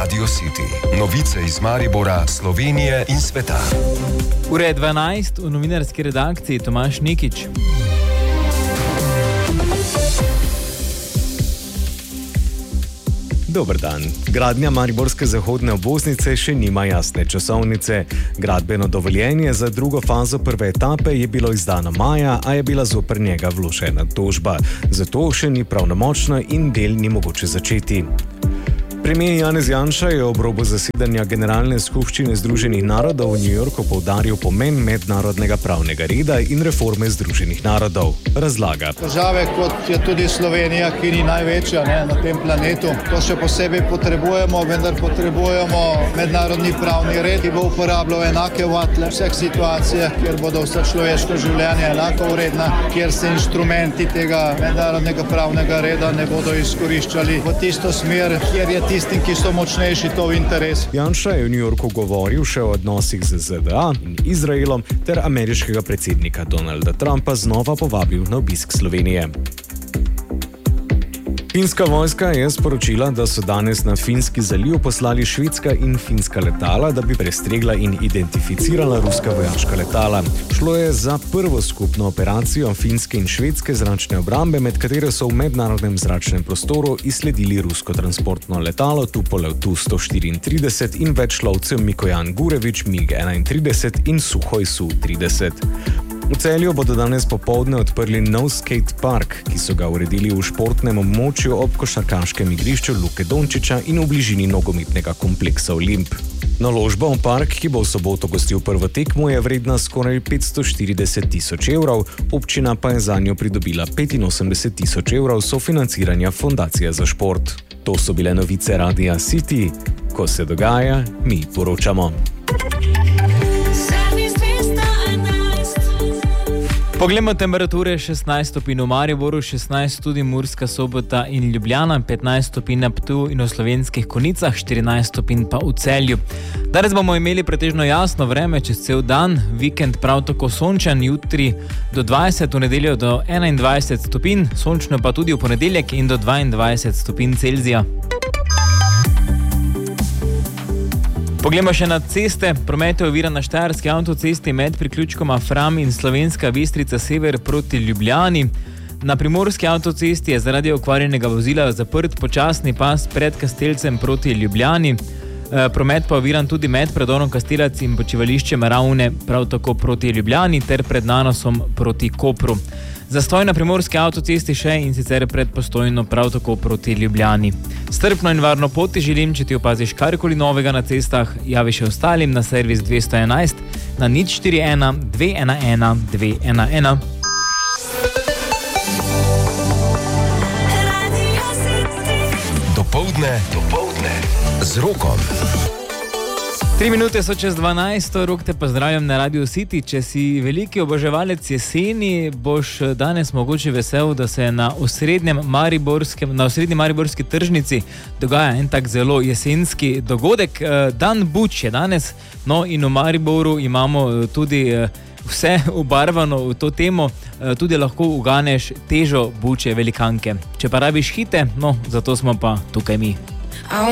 Radio City. Novice iz Maribora, Slovenije in sveta. Ura je 12, v novinarski redakciji Tomaž Nikič. Dober dan. Gradnja mariborske zahodne obvoznice še nima jasne časovnice. Gradbeno dovoljenje za drugo fazo prve etape je bilo izdano maja, a je bila zoper njega vložena tožba. Zato še ni pravnomočno in del ni mogoče začeti. Premijer Janez Janša je ob robu zasedanja Generalne skupščine Združenih narodov v New Yorku poudaril pomen mednarodnega pravnega reda in reforme Združenih narodov. Razlaga. Države, kot je tudi Slovenija, ki ni največja na tem planetu, to še posebej potrebujemo, vendar potrebujemo mednarodni pravni red, ki bo uporabljal enake vatle v vseh situacijah, kjer bodo vsa človeška življenja enako vredna, kjer se inštrumenti tega mednarodnega pravnega reda ne bodo izkoriščali v tisto smer, kjer je tistim, ki so močnejši, to v interes. Janša je v New Yorku govoril še o odnosih z ZDA in Izraelom ter ameriškega predsednika Donalda Trumpa znova povabil na obisk Slovenije. Finska vojska je sporočila, da so danes na Finski zaliv poslali švedska in finska letala, da bi prestregla in identificirala ruska vojaška letala. Šlo je za prvo skupno operacijo finske in švedske zračne obrambe, med katero so v mednarodnem zračnem prostoru izsledili rusko transportno letalo Tupolev Tu-134 in več lovcev Mikojan Gurevič MiG-31 in Suhoj Su-30. V Celju bodo danes popoldne odprli nov skate park, ki so ga uredili v športnem območju ob košarkaškem igrišču Luke Dončića in v bližini nogometnega kompleksa Olimp. Naložba v park, ki bo v soboto gostil prvo tekmo, je vredna skoraj 540.000 evrov, občina pa je zanjo pridobila 85.000 evrov sofinanciranja Fundacije za šport. To so bile novice Radia City. Ko se dogaja, mi poročamo. Poglejmo temperature: 16 stopinj v Mariboru, 16 tudi Murska Sobota in Ljubljana, 15 stopinj na Ptuju in v Slovenskih Konjicah, 14 stopinj pa v Celju. Danes bomo imeli pretežno jasno vreme čez cel dan, vikend prav tako sončen, jutri do 20, v nedeljo do 21 stopinj, sončno pa tudi v ponedeljek in do 22 stopinj Celzija. Poglejmo še na ceste. Promet je oviran na Štajerski avtocesti med priključkoma Fram in Slovenska Bistrica sever proti Ljubljani. Na Primorski avtocesti je zaradi okvarjenega vozila zaprt počasni pas pred Kastelcem proti Ljubljani. Promet pa oviran tudi med predorom Kastelac in počivališčem Ravne, prav tako proti Ljubljani ter pred Nanosom proti Kopru. Zastoj na Primorski avtocesti še in sicer pred Postojno, prav tako proti Ljubljani. Strpno in varno pot ti želim, če ti opaziš karkoli novega na cestah, javi še ostalim na servis 211 na 041 211 211. Dopoldne z Rokom. 3 minute so čez 12, Rok te pozdravljam na Radio City. Če si veliki oboževalec jeseni, boš danes mogoče vesel, da se na osrednji mariborski tržnici dogaja en tak zelo jesenski dogodek. Dan buč je danes, no in v Mariboru imamo tudi vse obarvano v to temo, tudi lahko uganeš težo buče velikanke. Če pa rabiš hite, no, zato smo pa tukaj mi.